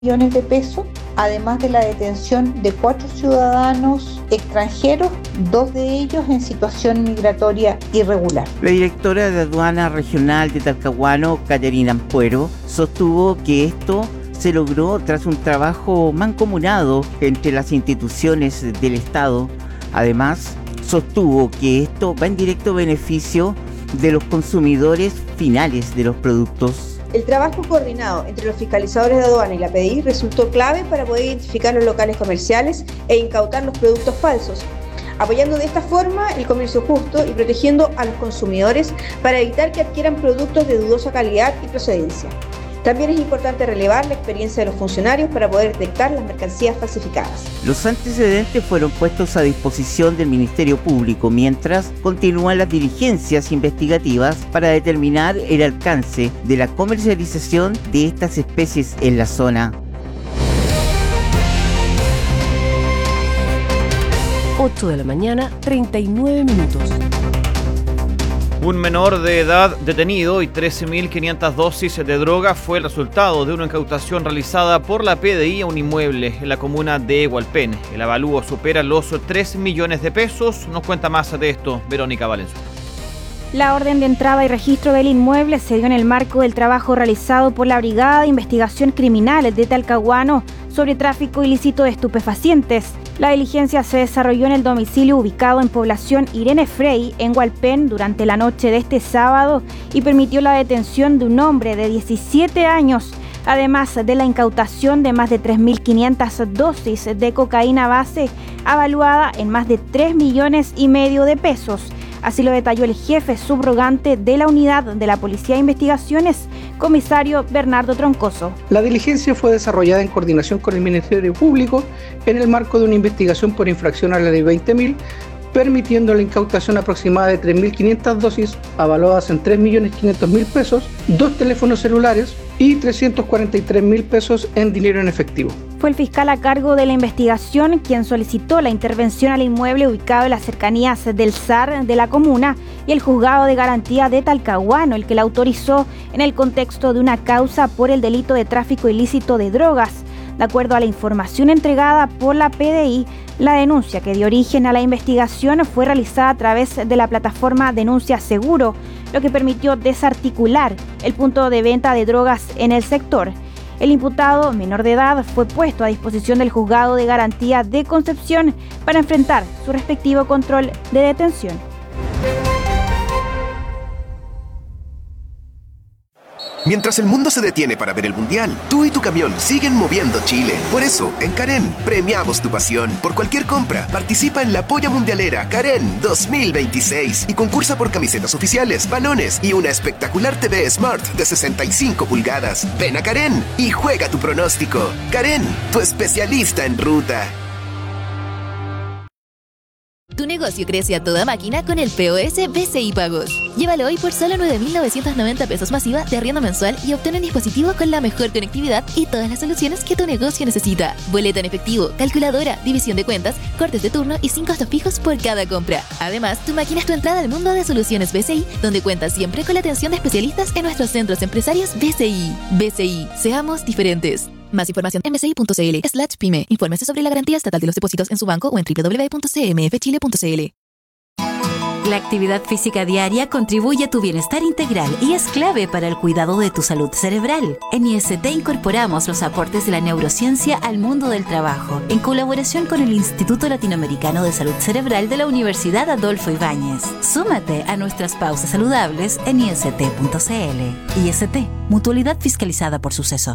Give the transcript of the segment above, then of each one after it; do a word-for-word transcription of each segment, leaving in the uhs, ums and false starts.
millones de pesos, además de la detención de cuatro ciudadanos extranjeros, dos de ellos en situación migratoria irregular. La directora de Aduana Regional de Talcahuano, Caterina Ampuero, sostuvo que esto se logró tras un trabajo mancomunado entre las instituciones del Estado. Además, sostuvo que esto va en directo beneficio de los consumidores finales de los productos. El trabajo coordinado entre los fiscalizadores de aduana y la P D I resultó clave para poder identificar los locales comerciales e incautar los productos falsos, apoyando de esta forma el comercio justo y protegiendo a los consumidores para evitar que adquieran productos de dudosa calidad y procedencia. También es importante relevar la experiencia de los funcionarios para poder detectar las mercancías falsificadas. Los antecedentes fueron puestos a disposición del Ministerio Público mientras continúan las diligencias investigativas para determinar el alcance de la comercialización de estas especies en la zona. ocho de la mañana, treinta y nueve minutos. Un menor de edad detenido y trece mil quinientas dosis de droga fue el resultado de una incautación realizada por la P D I a un inmueble en la comuna de Hualpén. El avalúo supera los tres millones de pesos. Nos cuenta más de esto Verónica Valenzuela. La orden de entrada y registro del inmueble se dio en el marco del trabajo realizado por la Brigada de Investigación Criminal de Talcahuano sobre tráfico ilícito de estupefacientes. La diligencia se desarrolló en el domicilio ubicado en población Irene Frey, en Hualpén, durante la noche de este sábado y permitió la detención de un hombre de diecisiete años, además de la incautación de más de tres mil quinientas dosis de cocaína base, avaluada en más de tres millones y medio de pesos. Así lo detalló el jefe subrogante de la unidad de la Policía de Investigaciones, comisario Bernardo Troncoso. La diligencia fue desarrollada en coordinación con el Ministerio Público en el marco de una investigación por infracción a la ley veinte mil, permitiendo la incautación aproximada de tres mil quinientas dosis, avaluadas en tres millones quinientos mil pesos, dos teléfonos celulares y trescientos cuarenta y tres mil pesos en dinero en efectivo. Fue el fiscal a cargo de la investigación quien solicitó la intervención al inmueble ubicado en las cercanías del S A R de la comuna y el juzgado de garantía de Talcahuano el que la autorizó en el contexto de una causa por el delito de tráfico ilícito de drogas. De acuerdo a la información entregada por la P D I, la denuncia que dio origen a la investigación fue realizada a través de la plataforma Denuncia Seguro, lo que permitió desarticular el punto de venta de drogas en el sector. El imputado, menor de edad, fue puesto a disposición del juzgado de garantía de Concepción para enfrentar su respectivo control de detención. Mientras el mundo se detiene para ver el Mundial, tú y tu camión siguen moviendo Chile. Por eso, en Karen, premiamos tu pasión. Por cualquier compra, participa en la Polla Mundialera Karen dos mil veintiséis y concursa por camisetas oficiales, balones y una espectacular T V Smart de sesenta y cinco pulgadas. Ven a Karen y juega tu pronóstico. Karen, tu especialista en ruta. Tu negocio crece a toda máquina con el P O S B C I Pagos. Llévalo hoy por solo nueve mil novecientos noventa pesos masiva de arriendo mensual y obtén un dispositivo con la mejor conectividad y todas las soluciones que tu negocio necesita. Boleta en efectivo, calculadora, división de cuentas, cortes de turno y sin costos fijos por cada compra. Además, tu máquina es tu entrada al mundo de soluciones B C I, donde cuentas siempre con la atención de especialistas en nuestros centros empresarios B C I. B C I, seamos diferentes. Más información en bci.cl slash pyme. Infórmese sobre la garantía estatal de los depósitos en su banco o en doble u doble u doble u punto c m f chile punto c l. La actividad física diaria contribuye a tu bienestar integral y es clave para el cuidado de tu salud cerebral. En I S T incorporamos los aportes de la neurociencia al mundo del trabajo, en colaboración con el Instituto Latinoamericano de Salud Cerebral de la Universidad Adolfo Ibáñez. Súmate a nuestras pausas saludables en i s t punto c l. I S T, mutualidad fiscalizada por Suceso.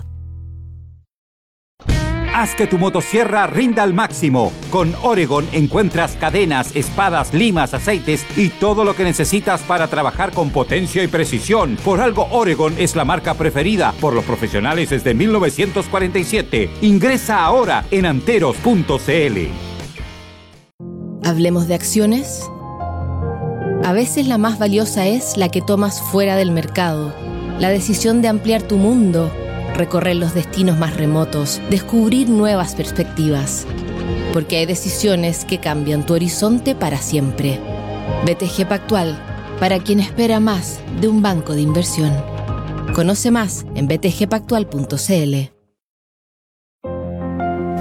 Haz que tu motosierra rinda al máximo. Con Oregon encuentras cadenas, espadas, limas, aceites y todo lo que necesitas para trabajar con potencia y precisión. Por algo Oregon es la marca preferida por los profesionales desde mil novecientos cuarenta y siete. Ingresa ahora en anteros punto c l. Hablemos de acciones. A veces la más valiosa es la que tomas fuera del mercado. La decisión de ampliar tu mundo, recorrer los destinos más remotos, descubrir nuevas perspectivas. Porque hay decisiones que cambian tu horizonte para siempre. B T G Pactual, para quien espera más de un banco de inversión. Conoce más en b t g pactual punto c l.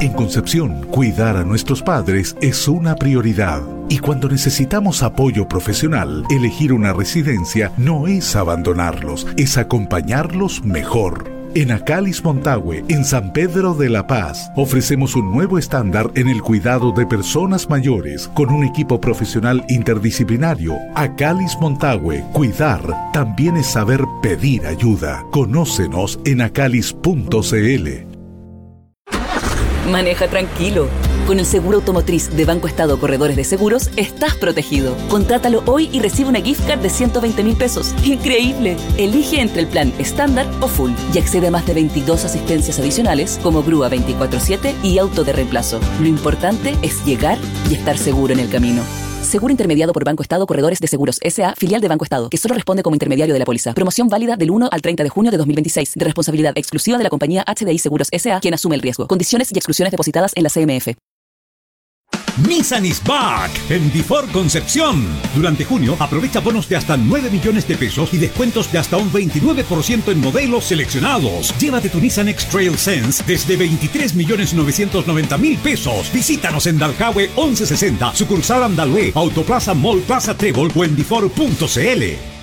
En Concepción, cuidar a nuestros padres es una prioridad. Y cuando necesitamos apoyo profesional, elegir una residencia no es abandonarlos, es acompañarlos mejor. En Acalis Montague, en San Pedro de la Paz, ofrecemos un nuevo estándar en el cuidado de personas mayores con un equipo profesional interdisciplinario. Acalis Montague, cuidar también es saber pedir ayuda. Conócenos en acalis punto cl. Maneja tranquilo. Con el seguro automotriz de Banco Estado Corredores de Seguros, estás protegido. Contrátalo hoy y recibe una gift card de ciento veinte mil pesos. ¡Increíble! Elige entre el plan estándar o full y accede a más de veintidós asistencias adicionales como grúa veinticuatro siete y auto de reemplazo. Lo importante es llegar y estar seguro en el camino. Seguro intermediado por Banco Estado Corredores de Seguros S A, filial de Banco Estado, que solo responde como intermediario de la póliza. Promoción válida del uno al treinta de junio de dos mil veintiséis, de responsabilidad exclusiva de la compañía H D I Seguros S A, quien asume el riesgo. Condiciones y exclusiones depositadas en la C M F. Nissan is back en Difor Concepción. Durante junio, aprovecha bonos de hasta nueve millones de pesos y descuentos de hasta un veintinueve por ciento en modelos seleccionados. Llévate tu Nissan X-Trail Sense desde veintitrés millones novecientos noventa mil pesos. Visítanos en Dalcahue once sesenta, sucursal Andalue, Autoplaza Mall Plaza Trébol o en difor punto cl.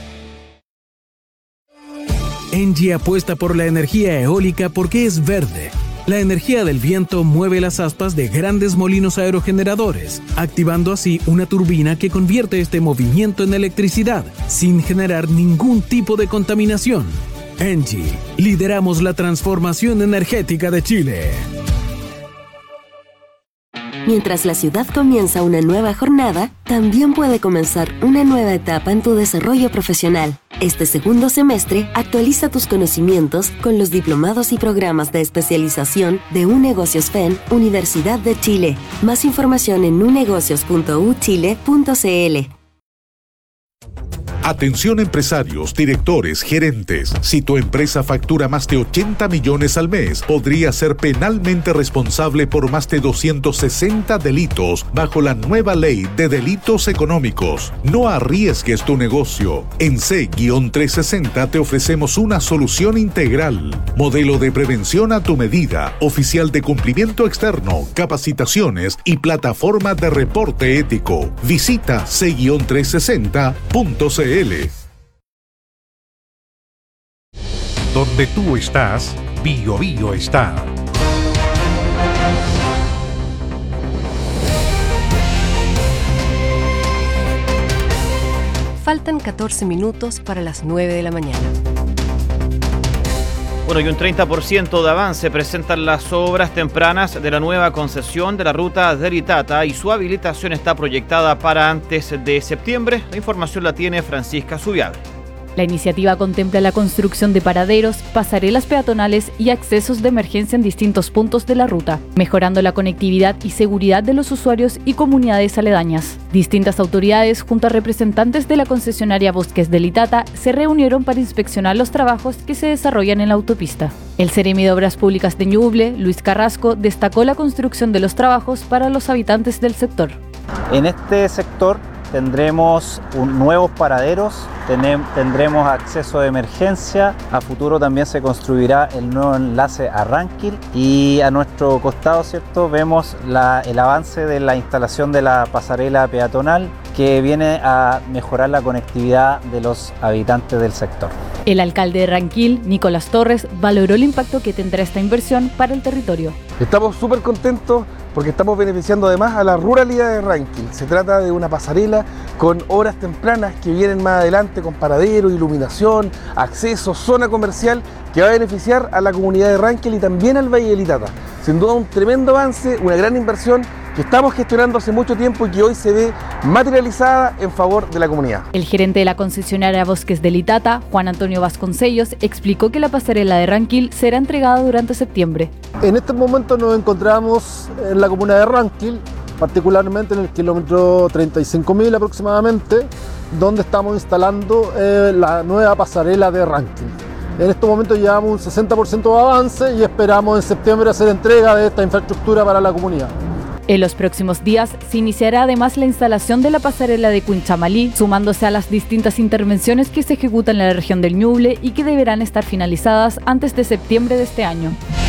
Engie apuesta por la energía eólica porque es verde. La energía del viento mueve las aspas de grandes molinos aerogeneradores, activando así una turbina que convierte este movimiento en electricidad, sin generar ningún tipo de contaminación. Engie, lideramos la transformación energética de Chile. Mientras la ciudad comienza una nueva jornada, también puede comenzar una nueva etapa en tu desarrollo profesional. Este segundo semestre, actualiza tus conocimientos con los diplomados y programas de especialización de UNegocios F E N, Universidad de Chile. Más información en unegocios punto u chile punto cl. Atención empresarios, directores, gerentes. Si tu empresa factura más de ochenta millones al mes, podría ser penalmente responsable por más de doscientos sesenta delitos bajo la nueva ley de delitos económicos. No arriesgues tu negocio. En C trescientos sesenta te ofrecemos una solución integral. Modelo de prevención a tu medida, oficial de cumplimiento externo, capacitaciones y plataforma de reporte ético. Visita C trescientos sesenta punto cl. Donde tú estás, Bio Bio está. Faltan catorce minutos para las nueve de la mañana. Bueno, y un treinta por ciento de avance presentan las obras tempranas de la nueva concesión de la ruta de Litata y su habilitación está proyectada para antes de septiembre. La información la tiene Francisca Zubiabre. La iniciativa contempla la construcción de paraderos, pasarelas peatonales y accesos de emergencia en distintos puntos de la ruta, mejorando la conectividad y seguridad de los usuarios y comunidades aledañas. Distintas autoridades, junto a representantes de la concesionaria Bosques de Litata, se reunieron para inspeccionar los trabajos que se desarrollan en la autopista. El Seremi de Obras Públicas de Ñuble, Luis Carrasco, destacó la construcción de los trabajos para los habitantes del sector. En este sector tendremos un, nuevos paraderos, tenem, tendremos acceso de emergencia, a futuro también se construirá el nuevo enlace a Ranquil y a nuestro costado, ¿cierto?, vemos la, el avance de la instalación de la pasarela peatonal que viene a mejorar la conectividad de los habitantes del sector. El alcalde de Ranquil, Nicolás Torres, valoró el impacto que tendrá esta inversión para el territorio. Estamos súper contentos porque estamos beneficiando además a la ruralidad de Ranquil. Se trata de una pasarela con obras tempranas que vienen más adelante con paradero, iluminación, acceso, zona comercial que va a beneficiar a la comunidad de Ranquil y también al Valle de Litata. Sin duda un tremendo avance, una gran inversión que estamos gestionando hace mucho tiempo y que hoy se ve materializada en favor de la comunidad. El gerente de la concesionaria Bosques de Litata, Juan Antonio Vasconcellos, explicó que la pasarela de Ranquil será entregada durante septiembre. En este momento nos encontramos en la comuna de Ranquil, particularmente en el kilómetro treinta y cinco mil aproximadamente, donde estamos instalando eh, la nueva pasarela de Ranquil. En estos momentos llevamos un sesenta por ciento de avance y esperamos en septiembre hacer entrega de esta infraestructura para la comunidad. En los próximos días se iniciará además la instalación de la pasarela de Quinchamalí, sumándose a las distintas intervenciones que se ejecutan en la región del Ñuble y que deberán estar finalizadas antes de septiembre de este año.